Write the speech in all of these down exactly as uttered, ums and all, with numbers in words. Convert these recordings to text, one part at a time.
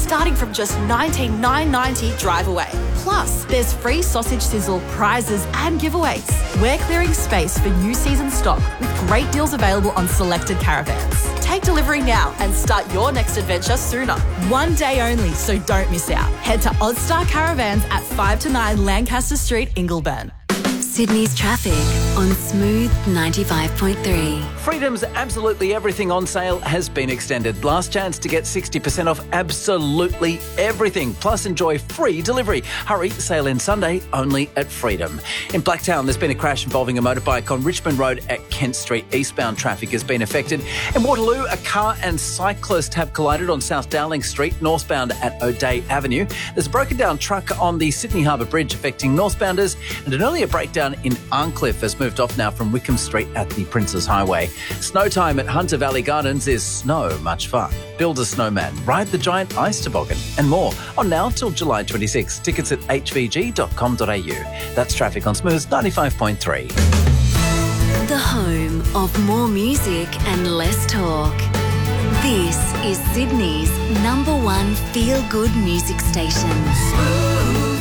starting from just nineteen thousand nine hundred ninety drive away. Plus, there's free sausage sizzle, prizes and giveaways. We're clearing space for new season stock with great deals available on selected caravans. Take delivery now and start your next adventure sooner. One day only, so don't miss out. Head to Oddstar Caravans at five to nine Lancaster Street, Ingleburn. Sydney's traffic on Smooth ninety-five point three. Freedom's Absolutely Everything on sale has been extended. Last chance to get sixty percent off absolutely everything. Plus enjoy free delivery. Hurry, sale ends Sunday only at Freedom. In Blacktown, there's been a crash involving a motorbike on Richmond Road at Kent Street. Eastbound traffic has been affected. In Waterloo, a car and cyclist have collided on South Dowling Street, northbound at O'Day Avenue. There's a broken down truck on the Sydney Harbour Bridge affecting northbounders, and an earlier breakdown in Arncliffe has moved off now from Wickham Street at the Princes Highway. Snow time at Hunter Valley Gardens. Is snow much fun? Build a snowman, ride the giant ice toboggan and more on now till July twenty-sixth. Tickets at h v g dot com dot a u. That's traffic on Smooth ninety-five point three. The home of more music and less talk. This is Sydney's number one feel-good music station. Smooth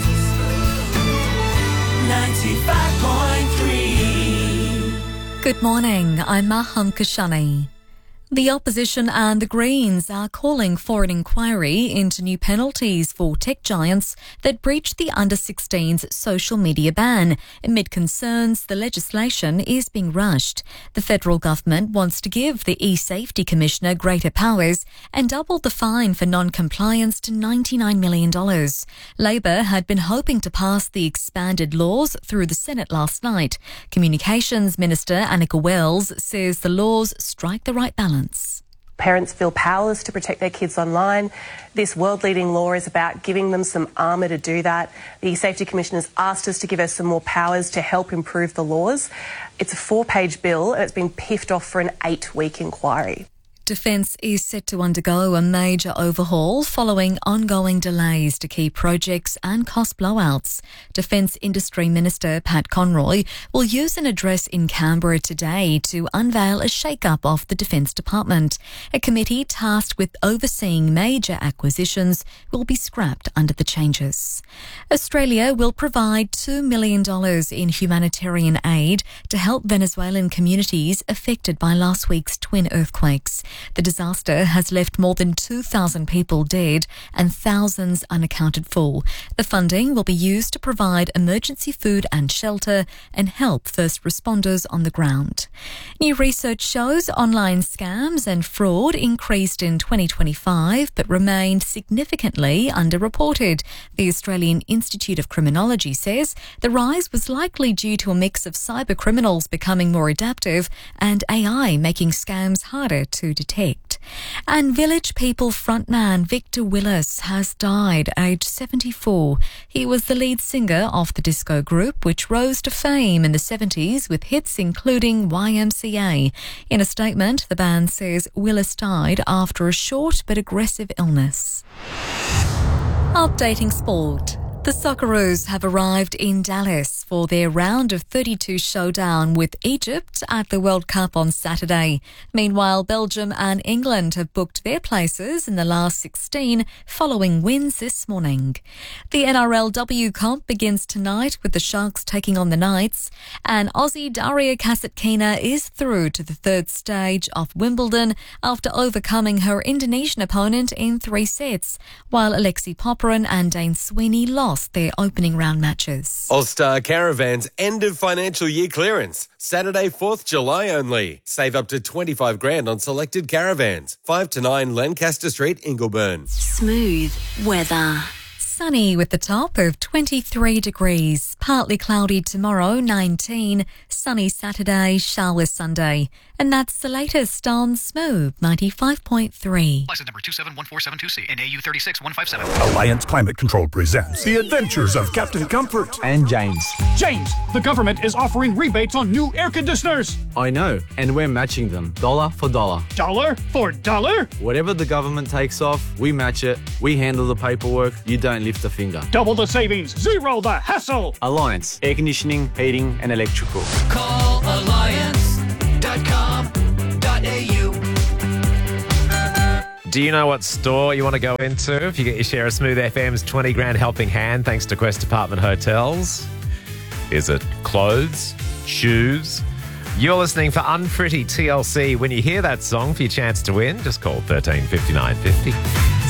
ninety-five point three. Good morning, I'm Maham Kashani. The opposition and the Greens are calling for an inquiry into new penalties for tech giants that breached the under sixteens social media ban. Amid concerns the legislation is being rushed. The federal government wants to give the e-Safety Commissioner greater powers and doubled the fine for non-compliance to ninety-nine million dollars. Labor had been hoping to pass the expanded laws through the Senate last night. Communications Minister Annika Wells says the laws strike the right balance. Parents feel powerless to protect their kids online. This world-leading law is about giving them some armour to do that. The Safety Commission has asked us to give us some more powers to help improve the laws. It's a four-page bill and it's been piffed off for an eight-week inquiry. Defence is set to undergo a major overhaul following ongoing delays to key projects and cost blowouts. Defence Industry Minister Pat Conroy will use an address in Canberra today to unveil a shake-up of the Defence Department. A committee tasked with overseeing major acquisitions will be scrapped under the changes. Australia will provide two million dollars in humanitarian aid to help Venezuelan communities affected by last week's twin earthquakes. The disaster has left more than two thousand people dead and thousands unaccounted for. The funding will be used to provide emergency food and shelter and help first responders on the ground. New research shows online scams and fraud increased in twenty twenty-five but remained significantly underreported. The Australian Institute of Criminology says the rise was likely due to a mix of cyber criminals becoming more adaptive and A I making scams harder to detect. And Village People frontman Victor Willis has died aged seventy-four. He was the lead singer of the disco group, which rose to fame in the seventies with hits including Y M C A. In a statement, the band says Willis died after a short but aggressive illness. Updating sport. The Socceroos have arrived in Dallas for their round of thirty-two showdown with Egypt at the World Cup on Saturday. Meanwhile, Belgium and England have booked their places in the last sixteen following wins this morning. The N R L W comp begins tonight with the Sharks taking on the Knights, and Aussie Daria Kasatkina is through to the third stage of Wimbledon after overcoming her Indonesian opponent in three sets, while Alexei Popyrin and Dane Sweeney lost their opening round matches. All-Star Caravan's end of financial year clearance. Saturday, fourth of July only. Save up to twenty-five grand on selected caravans. five to nine Lancaster Street, Ingleburn. Smooth weather. Sunny with the top of twenty-three degrees. Partly cloudy tomorrow, nineteen. Sunny Saturday, showers Sunday. And that's the latest on Smooth ninety-five point three. License number two seven one four seven two C and A U three six one five seven. Alliance Climate Control presents The Adventures of Captain Comfort and James. James, the government is offering rebates on new air conditioners. I know, and we're matching them dollar for dollar. Dollar for dollar? Whatever the government takes off, we match it. We handle the paperwork. You don't lift a finger. Double the savings, zero the hassle. Alliance, air conditioning, heating and electrical. Call alliance dot com dot a u. Do you know what store you want to go into if you get your share of Smooth F M's twenty grand helping hand thanks to Quest Department Hotels? Is it clothes? Shoes? You're listening for Unpretty T L C. When you hear that song for your chance to win, just call thirteen fifty-nine fifty.